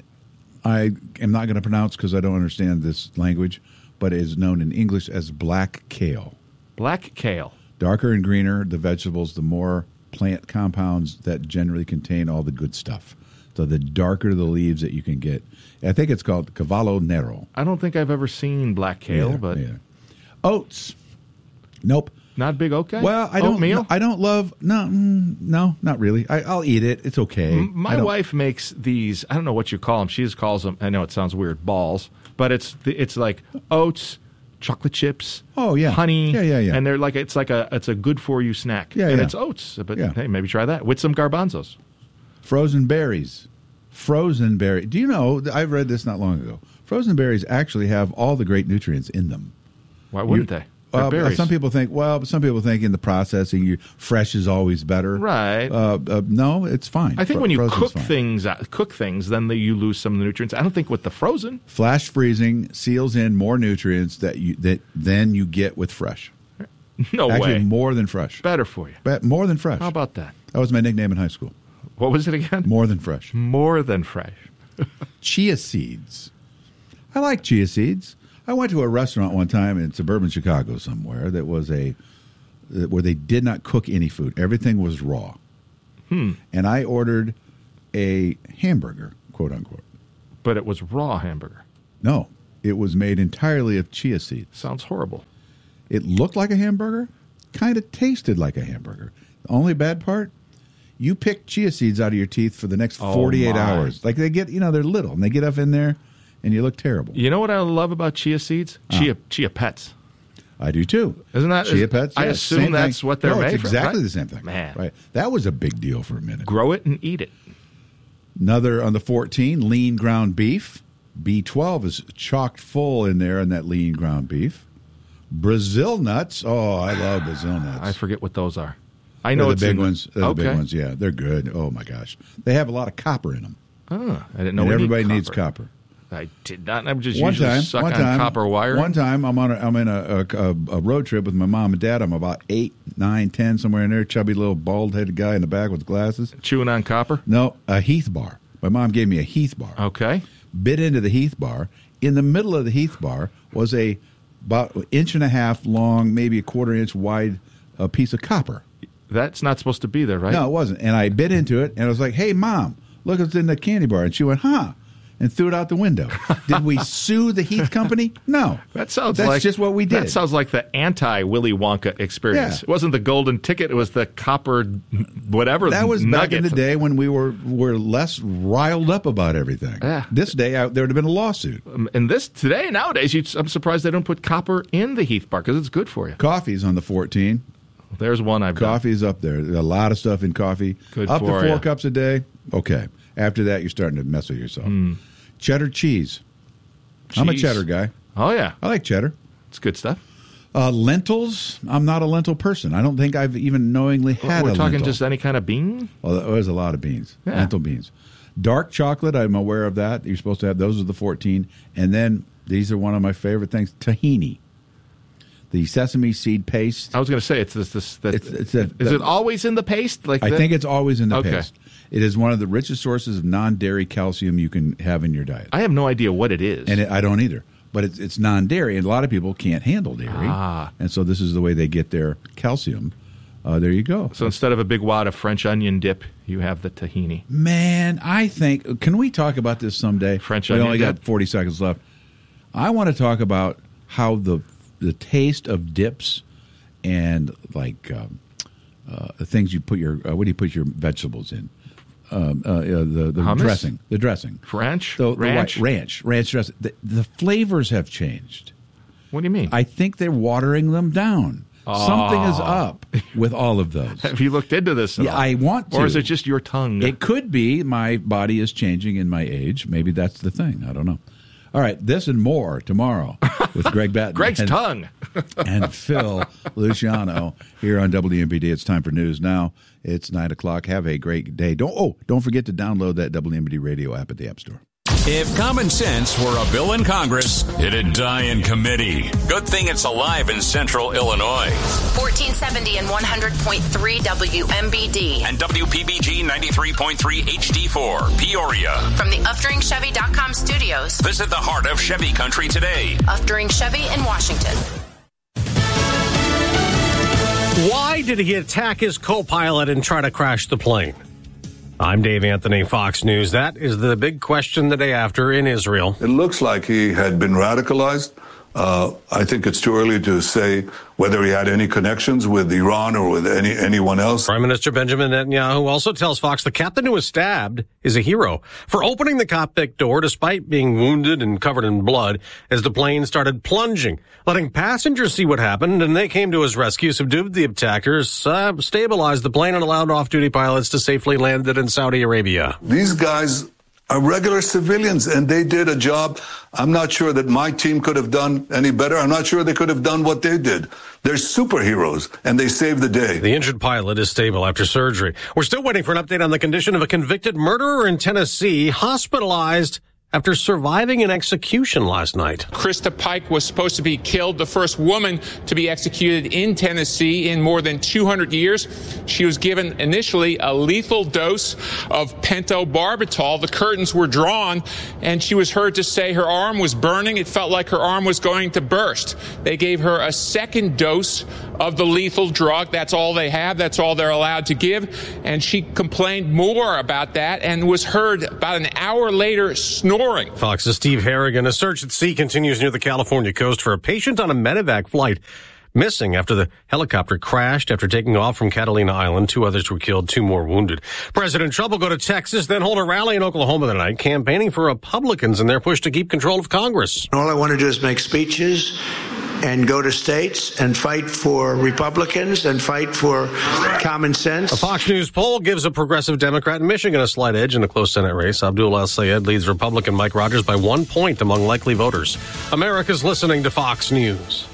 I am not going to pronounce because I don't understand this language, but it is known in English as black kale. Black kale. Darker and greener the vegetables, the more plant compounds that generally contain all the good stuff. So the darker the leaves that you can get. I think it's called cavallo nero. I don't think I've ever seen black kale, but oats. Nope. Not a big oat guy? Well, I don't. Oatmeal? I don't love. No, not really. I'll eat it. It's okay. My wife makes these. I don't know what you call them. She just calls them. I know it sounds weird. Balls, but it's like oats, chocolate chips. Oh yeah, honey. Yeah. And they're like it's a good for you snack. Yeah, and it's oats. But hey, maybe try that with some garbanzos. Frozen berries. frozen berry. Do you know, I've read this not long ago, frozen berries actually have all the great nutrients in them. Why wouldn't they? They're berries. Some people think in the processing, fresh is always better. Right. No, it's fine. I think when you cook things, then you lose some of the nutrients. I don't think with the frozen. Flash freezing seals in more nutrients than you get with fresh. No Actually, way. More than fresh. Better for you. More than fresh. How about that? That was my nickname in high school. What was it again? More than fresh. More than fresh. Chia seeds. I like chia seeds. I went to a restaurant one time in suburban Chicago somewhere that was where they did not cook any food. Everything was raw. And I ordered a hamburger, quote unquote. But it was raw hamburger. No, it was made entirely of chia seeds. Sounds horrible. It looked like a hamburger, kind of tasted like a hamburger. The only bad part, you pick chia seeds out of your teeth for the next 48 hours. Like they get, they're little and they get up in there. And you look terrible. You know what I love about chia seeds? Chia pets. I do too. Isn't that chia pets? I assume that's what they're made it's exactly right? the same thing. Man, right? That was a big deal for a minute. Grow it and eat it. Another on the 14, lean ground beef. B12 is chocked full in there in that lean ground beef. Brazil nuts. Oh, I love Brazil nuts. I forget what those are. I know the big ones. They're the big ones. Yeah, they're good. Oh my gosh, they have a lot of copper in them. Oh, I didn't know. And everybody needs copper. I did not. I'm just usually stuck on copper wire. One time, I'm in a road trip with my mom and dad. I'm about 8, 9, 10, somewhere in there. Chubby little bald-headed guy in the back with glasses. Chewing on copper? No, a Heath bar. My mom gave me a Heath bar. Okay. Bit into the Heath bar. In the middle of the Heath bar was about an inch and a half long, maybe a quarter inch wide piece of copper. That's not supposed to be there, right? No, it wasn't. And I bit into it, and I was like, "Hey, Mom, look what's in the candy bar." And she went, "Huh?" And threw it out the window. Did we sue the Heath Company? No. That's just what we did. That sounds like the anti-Willy Wonka experience. Yeah. It wasn't the golden ticket. It was the copper whatever. That was nugget. Back in the day when we were less riled up about everything. Yeah. This day, there would have been a lawsuit. And nowadays, I'm surprised they don't put copper in the Heath bar because it's good for you. Coffee's on the 14. There's one I've got. Coffee's up there. There's a lot of stuff in coffee. Good up for to 4 you. cups a day. Okay. After that, you're starting to mess with yourself. Cheddar cheese. I'm a cheddar guy. Oh, yeah. I like cheddar. It's good stuff. Lentils. I'm not a lentil person. I don't think I've even knowingly had a lentil. We're talking just any kind of bean? Well, there's a lot of beans. Yeah. Lentil beans. Dark chocolate, I'm aware of that. You're supposed to have those are the 14. And then these are one of my favorite things, tahini. The sesame seed paste. I was going to say, is it always in the paste? I think it's always in the Okay. paste. It is one of the richest sources of non-dairy calcium you can have in your diet. I have no idea what it is. And I don't either. But it's non-dairy, and a lot of people can't handle dairy. And so this is the way they get their calcium. There you go. So instead of a big wad of French onion dip, you have the tahini. Man, I think, can we talk about this someday? French we onion only dip? got 40 seconds left. I want to talk about how the taste of dips and like things you put what do you put your vegetables in? The Hummus? The dressing. Ranch? The Ranch? ranch dressing. The flavors have changed. What do you mean? I think they're watering them down. Something is up with all of those. Have you looked into this at all? I want to. Or is it just your tongue? It could be my body is changing in my age. Maybe that's the thing. I don't know. All right, this and more tomorrow with Greg Batten. Greg's tongue. And Phil Luciano here on WMBD. It's time for news now. It's 9 o'clock. Have a great day. Don't forget to download that WMBD radio app at the App Store. If common sense were a bill in Congress, it'd die in committee. Good thing it's alive in central Illinois. 1470 and 100.3 WMBD. And WPBG 93.3 HD4, Peoria. From the UfDringChevy.com studios. Visit the heart of Chevy country today. Uftring Chevy in Washington. Why did he attack his co-pilot and try to crash the plane? I'm Dave Anthony, Fox News. That is the big question the day after in Israel. It looks like he had been radicalized. I think it's too early to say whether he had any connections with Iran or with anyone else. Prime Minister Benjamin Netanyahu also tells Fox the captain who was stabbed is a hero for opening the cockpit door despite being wounded and covered in blood as the plane started plunging, letting passengers see what happened, and they came to his rescue, subdued the attackers, stabilized the plane, and allowed off-duty pilots to safely land it in Saudi Arabia. These guys are regular civilians, and they did a job. I'm not sure that my team could have done any better. I'm not sure they could have done what they did. They're superheroes, and they saved the day. The injured pilot is stable after surgery. We're still waiting for an update on the condition of a convicted murderer in Tennessee, hospitalized after surviving an execution last night. Krista Pike was supposed to be killed, the first woman to be executed in Tennessee in more than 200 years. She was given initially a lethal dose of pentobarbital. The curtains were drawn, and she was heard to say her arm was burning. It felt like her arm was going to burst. They gave her a second dose of the lethal drug. That's all they have. That's all they're allowed to give. And she complained more about that and was heard about an hour later snoring. Fox's Steve Harrigan. A search at sea continues near the California coast for a patient on a medevac flight missing after the helicopter crashed after taking off from Catalina Island. 2 others were killed, 2 more wounded. President Trump will go to Texas, then hold a rally in Oklahoma tonight, campaigning for Republicans in their push to keep control of Congress. All I want to do is make speeches and go to states and fight for Republicans and fight for common sense. A Fox News poll gives a progressive Democrat in Michigan a slight edge in a close Senate race. Abdul El-Sayed leads Republican Mike Rogers by 1 point among likely voters. America's listening to Fox News.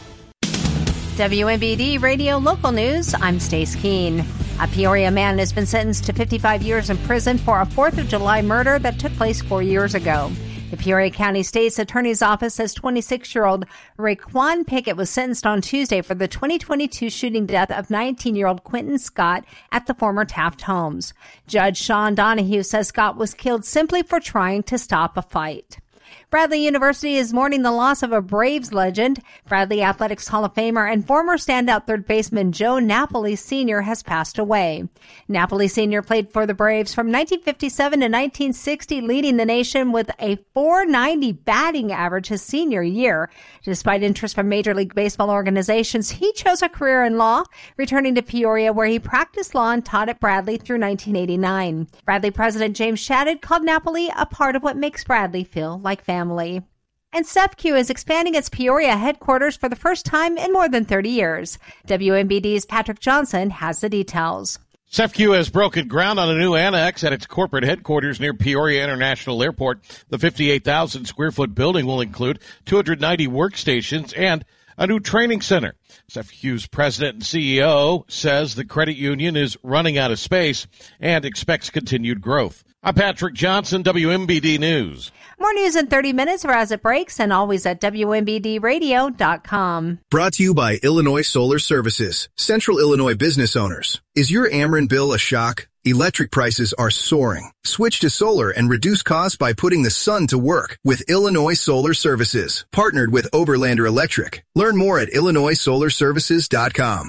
WMBD Radio Local News, I'm Stace Keene. A Peoria man has been sentenced to 55 years in prison for a 4th of July murder that took place 4 years ago. The Peoria County State's Attorney's Office says 26-year-old Raekwon Pickett was sentenced on Tuesday for the 2022 shooting death of 19-year-old Quentin Scott at the former Taft Homes. Judge Sean Donahue says Scott was killed simply for trying to stop a fight. Bradley University is mourning the loss of a Braves legend. Bradley Athletics Hall of Famer and former standout third baseman Joe Napoli Sr. has passed away. Napoli Sr. played for the Braves from 1957 to 1960, leading the nation with a .490 batting average his senior year. Despite interest from Major League Baseball organizations, he chose a career in law, returning to Peoria where he practiced law and taught at Bradley through 1989. Bradley President James Shadid called Napoli a part of what makes Bradley feel like family. And SEFCU is expanding its Peoria headquarters for the first time in more than 30 years. WMBD's Patrick Johnson has the details. SEFCU has broken ground on a new annex at its corporate headquarters near Peoria International Airport. The 58,000 square foot building will include 290 workstations and a new training center. SEFCU's president and CEO says the credit union is running out of space and expects continued growth. I'm Patrick Johnson, WMBD News. More news in 30 minutes or as it breaks, and always at WMBDradio.com. Brought to you by Illinois Solar Services, Central Illinois business owners. Is your Ameren bill a shock? Electric prices are soaring. Switch to solar and reduce costs by putting the sun to work with Illinois Solar Services, partnered with Oberlander Electric. Learn more at IllinoisSolarServices.com.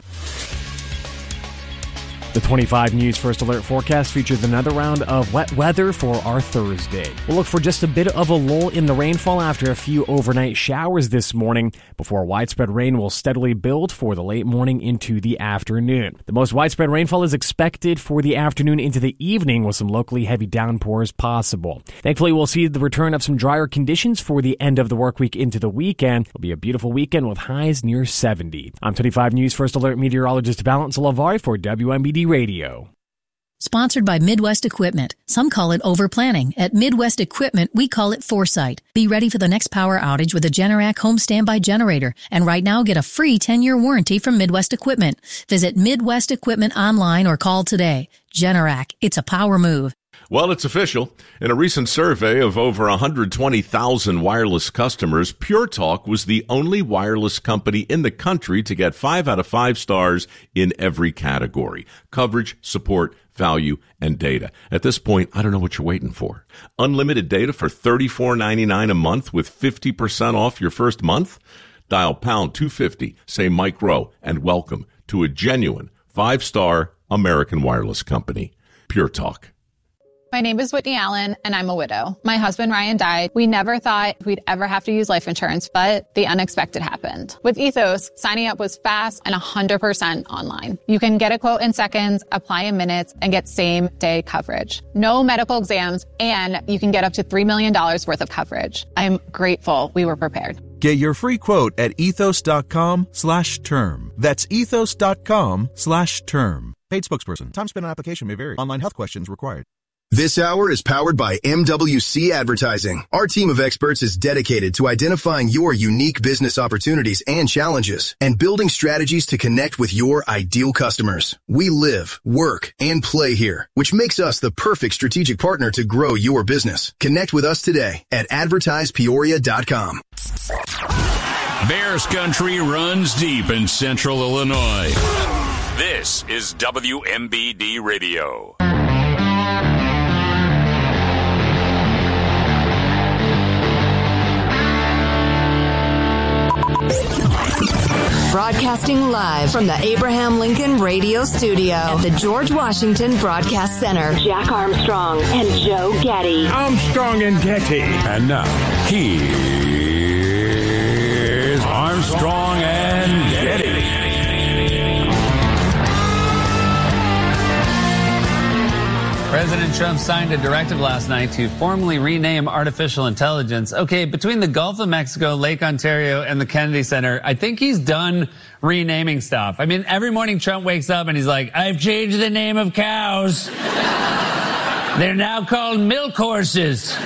The 25 News First Alert forecast features another round of wet weather for our Thursday. We'll look for just a bit of a lull in the rainfall after a few overnight showers this morning before widespread rain will steadily build for the late morning into the afternoon. The most widespread rainfall is expected for the afternoon into the evening with some locally heavy downpours possible. Thankfully, we'll see the return of some drier conditions for the end of the work week into the weekend. It'll be a beautiful weekend with highs near 70. I'm 25 News First Alert meteorologist Valence Lavari for WMBD Radio. Sponsored by Midwest Equipment. Some call it over-planning. At Midwest Equipment, we call it foresight. Be ready for the next power outage with a Generac home standby generator. And right now, get a free 10-year warranty from Midwest Equipment. Visit Midwest Equipment online or call today. Generac, it's a power move. Well, it's official. In a recent survey of over 120,000 wireless customers, Pure Talk was the only wireless company in the country to get 5 out of 5 stars in every category: coverage, support, value, and data. At this point, I don't know what you're waiting for. Unlimited data for $34.99 a month with 50% off your first month? Dial pound 250, say Mike Rowe, and welcome to a genuine 5-star American wireless company. Pure Talk. My name is Whitney Allen, and I'm a widow. My husband, Ryan, died. We never thought we'd ever have to use life insurance, but the unexpected happened. With Ethos, signing up was fast and 100% online. You can get a quote in seconds, apply in minutes, and get same-day coverage. No medical exams, and you can get up to $3 million worth of coverage. I'm grateful we were prepared. Get your free quote at ethos.com/term. That's ethos.com/term. Paid spokesperson. Time spent on application may vary. Online health questions required. This hour is powered by MWC Advertising. Our team of experts is dedicated to identifying your unique business opportunities and challenges and building strategies to connect with your ideal customers. We live, work, and play here, which makes us the perfect strategic partner to grow your business. Connect with us today at advertisepeoria.com. Bears country runs deep in central Illinois. This is WMBD Radio. Broadcasting live from the Abraham Lincoln Radio Studio at the George Washington Broadcast Center. Jack Armstrong and Joe Getty. Armstrong and Getty. And now, here's Armstrong and Getty. President Trump signed a directive last night to formally rename artificial intelligence. Okay, between the Gulf of Mexico, Lake Ontario, and the Kennedy Center, I think he's done renaming stuff. I mean, every morning Trump wakes up and he's like, I've changed the name of cows. They're now called milk horses.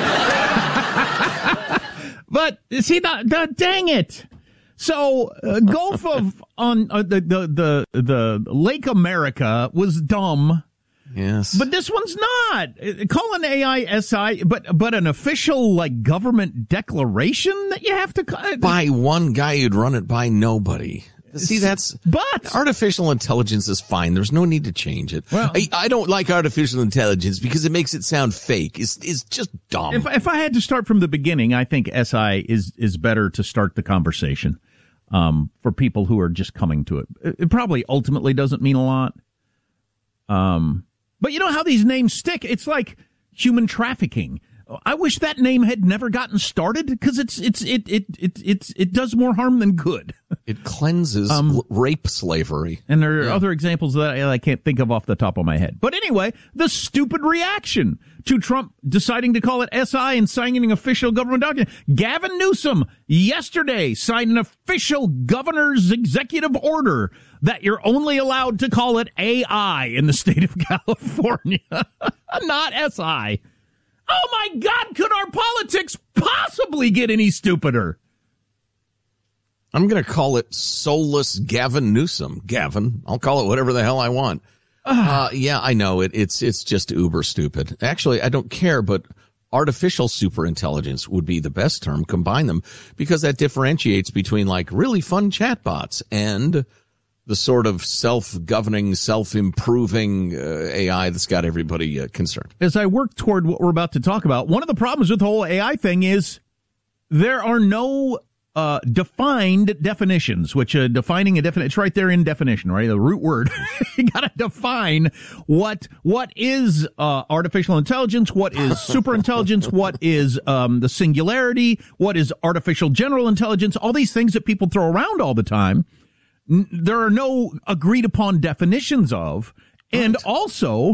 But see, dang it. So Gulf of the Lake America was dumb. Yes. But this one's not. Call an AI SI, but an official, like, government declaration that you have to... By one guy who'd run it by nobody. See, but artificial intelligence is fine. There's no need to change it. Well, I don't like artificial intelligence because it makes it sound fake. It's just dumb. If I had to start from the beginning, I think SI is better to start the conversation for people who are just coming to it. It probably ultimately doesn't mean a lot. But you know how these names stick? It's like human trafficking. I wish that name had never gotten started because it does more harm than good. It cleanses rape slavery. And there are other examples that I can't think of off the top of my head. But anyway, the stupid reaction to Trump deciding to call it SI and signing an official government document. Gavin Newsom yesterday signed an official governor's executive order that you're only allowed to call it AI in the state of California, not SI. Oh, my God, could our politics possibly get any stupider? I'm going to call it soulless Gavin Newsom. Gavin, I'll call it whatever the hell I want. Yeah, I know it's just uber stupid. Actually, I don't care, but artificial superintelligence would be the best term. Combine them because that differentiates between like really fun chatbots and the sort of self-governing, self-improving AI that's got everybody concerned. As I work toward what we're about to talk about, one of the problems with the whole AI thing is there are no defined definitions, which defining a definition, it's right there in definition, right? The root word. You got to define what is artificial intelligence, what is superintelligence, what is the singularity, what is artificial general intelligence, all these things that people throw around all the time. There are no agreed upon definitions of, and also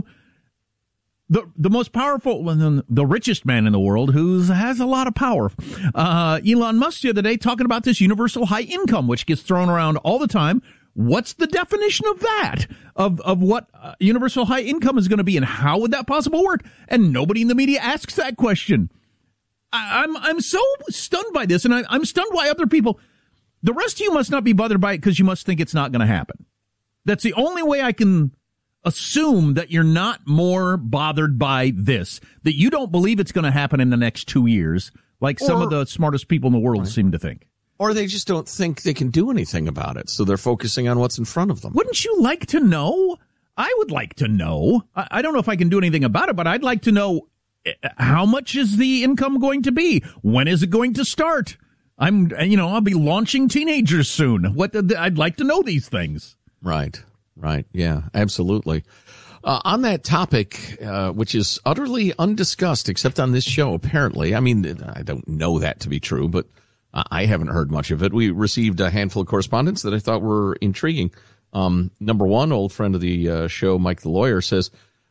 the most powerful, the richest man in the world who has a lot of power, Elon Musk the other day talking about this universal high income, which gets thrown around all the time. What's the definition of that? Of what universal high income is going to be, and how would that possibly work? And nobody in the media asks that question. I'm so stunned by this, and I'm stunned by other people. The rest of you must not be bothered by it because you must think it's not going to happen. That's the only way I can assume that you're not more bothered by this, that you don't believe it's going to happen in the next 2 years, like some of the smartest people in the world seem to think. Or they just don't think they can do anything about it, so they're focusing on what's in front of them. Wouldn't you like to know? I would like to know. I don't know if I can do anything about it, but I'd like to know how much is the income going to be? When is it going to start? I'll be launching teenagers soon. I'd like to know these things. Right. Yeah, absolutely. On that topic, which is utterly undiscussed, except on this show, apparently. I mean, I don't know that to be true, but I haven't heard much of it. We received a handful of correspondence that I thought were intriguing. Number one, old friend of the show, Mike the lawyer, says,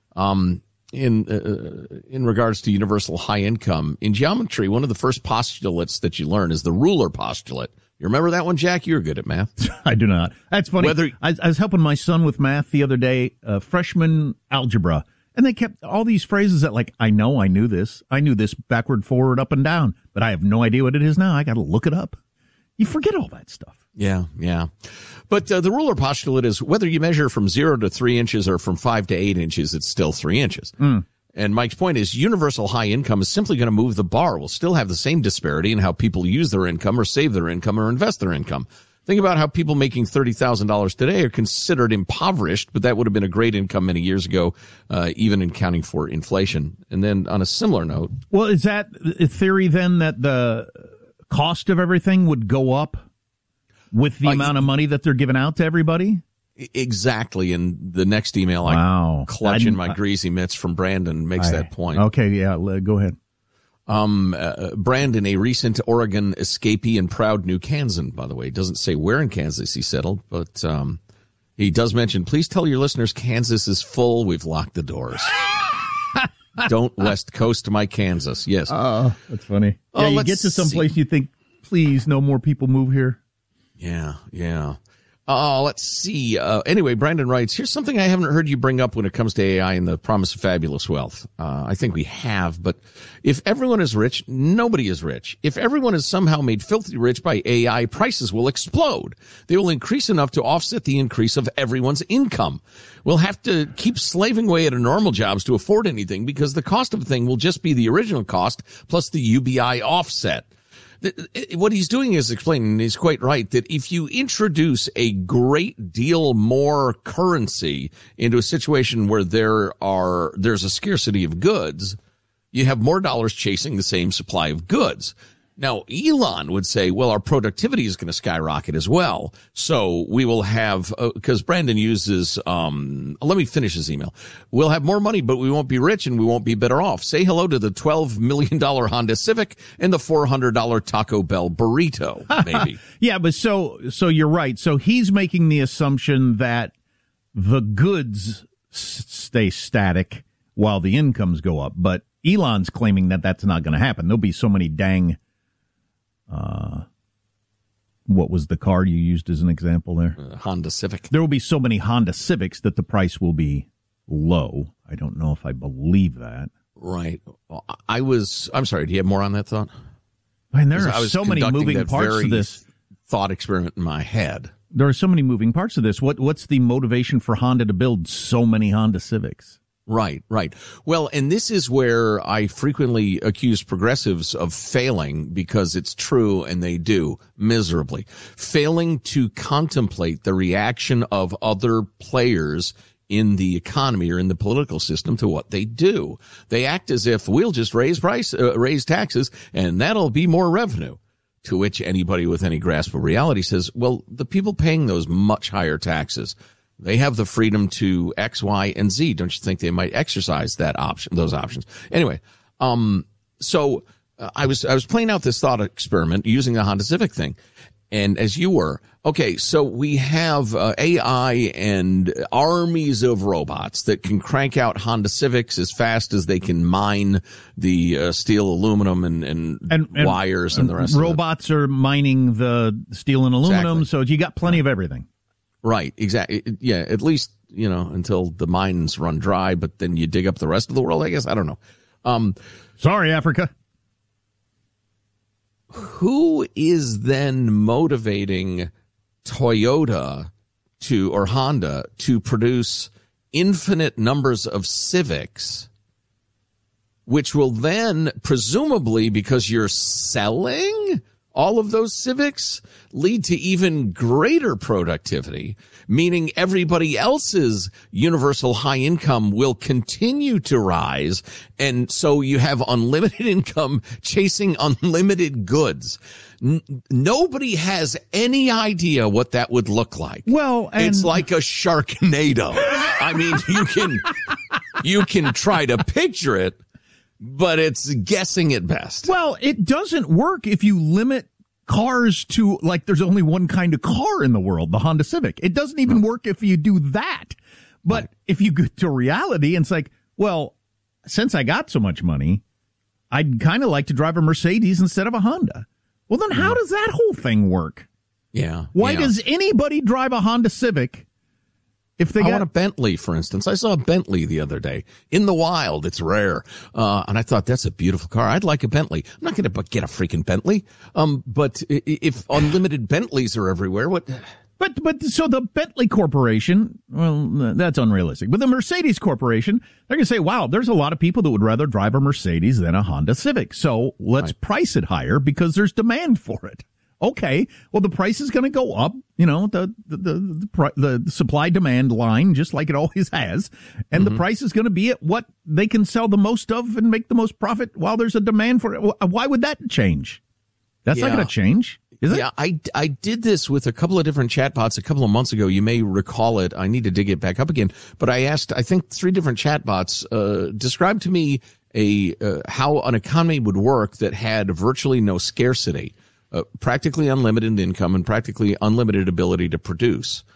in regards to universal high income, in geometry, one of the first postulates that you learn is the ruler postulate. You remember that one, Jack? You're good at math. I do not. That's funny. I was helping my son with math the other day, freshman algebra, And they kept all these phrases that, like, I knew this backward, forward, up, and down, but I have no idea what it is now. I got to look it up. You forget all that stuff. Yeah. But the ruler postulate is whether you measure from 0 to 3 inches or from 5 to 8 inches, it's still 3 inches. And Mike's point is universal high income is simply going to move the bar. We'll still have the same disparity in how people use their income or save their income or invest their income. Think about how people making $30,000 today are considered impoverished, but that would have been a great income many years ago, even accounting for inflation. And then on a similar note. Well, is that a theory then that the cost of everything would go up with the amount of money that they're giving out to everybody? Exactly. And the next email I clutch in my greasy mitts from Brandon makes that point. Okay, yeah, go ahead. Brandon, a recent Oregon escapee and proud New Kansan, by the way, doesn't say where in Kansas he settled, but he does mention, please tell your listeners Kansas is full. We've locked the doors. Don't West Coast my Kansas. Yes. That's funny. Yeah, you get to some place you think, please, no more people move here. Yeah. Let's see. Anyway, Brandon writes, here's something I haven't heard you bring up when it comes to AI and the promise of fabulous wealth. I think we have, but if everyone is rich, nobody is rich. If everyone is somehow made filthy rich by AI, prices will explode. They will increase enough to offset the increase of everyone's income. We'll have to keep slaving away at our normal jobs to afford anything because the cost of a thing will just be the original cost plus the UBI offset. What he's doing is explaining, and he's quite right, that if you introduce a great deal more currency into a situation where there's a scarcity of goods, you have more dollars chasing the same supply of goods. Now, Elon would say, well, our productivity is going to skyrocket as well. So we will have, because Brandon uses, let me finish his email. We'll have more money, but we won't be rich and we won't be better off. Say hello to the $12 million Honda Civic and the $400 Taco Bell burrito, maybe. Yeah, but so you're right. So he's making the assumption that the goods stay static while the incomes go up. But Elon's claiming that that's not going to happen. There'll be so many dang... what was the car you used as an example there? Honda Civic. There will be so many Honda Civics that the price will be low. I don't know if I believe that. Right. Well, I'm sorry, do you have more on that thought? And there are so many moving parts to this thought experiment in my head. There are so many moving parts to this. What's the motivation for Honda to build so many Honda Civics? Right. Well, and this is where I frequently accuse progressives of failing, because it's true, and they do, miserably. Failing to contemplate the reaction of other players in the economy or in the political system to what they do. They act as if we'll just raise taxes, and that'll be more revenue. To which anybody with any grasp of reality says, well, the people paying those much higher taxes, they have the freedom to X, Y, and Z. Don't you think they might exercise those options? Anyway, so I was playing out this thought experiment using the Honda Civic thing, and as you were, okay, so we have AI and armies of robots that can crank out Honda Civics as fast as they can mine the steel, aluminum, and wires and the rest. Robots are mining the steel and aluminum, exactly. So you got plenty of everything. Right, exactly. Yeah, at least, until the mines run dry, but then you dig up the rest of the world, I guess. I don't know. Sorry, Africa. Who is then motivating Toyota or Honda to produce infinite numbers of Civics, which will then, presumably, because you're selling all of those Civics, lead to even greater productivity, meaning everybody else's universal high income will continue to rise. And so you have unlimited income chasing unlimited goods. Nobody has any idea what that would look like. Well, it's like a Sharknado. I mean, you can try to picture it, but it's guessing at best. Well, it doesn't work if you limit cars to, like, there's only one kind of car in the world, the Honda Civic. It doesn't even work if you do that. But if you get to reality and it's like, well, since I got so much money, I'd kind of like to drive a Mercedes instead of a Honda. Well, then how does that whole thing work? Yeah. Why does anybody drive a Honda Civic If they I want a Bentley, for instance. I saw a Bentley the other day in the wild. It's rare. And I thought, that's a beautiful car. I'd like a Bentley. I'm not going to get a freaking Bentley. But if unlimited Bentleys are everywhere, what? But so the Bentley Corporation, well, that's unrealistic. But the Mercedes Corporation, they're going to say, wow, there's a lot of people that would rather drive a Mercedes than a Honda Civic. So let's price it higher because there's demand for it. Okay, well, the price is going to go up, the supply demand line, just like it always has. And the price is going to be at what they can sell the most of and make the most profit while there's a demand for it. Why would that change? That's not going to change. Is it? Yeah, I did this with a couple of different chatbots a couple of months ago. You may recall it. I need to dig it back up again. But I asked, I think, 3 different chatbots, describe to me how an economy would work that had virtually no scarcity, practically unlimited income and practically unlimited ability to produce.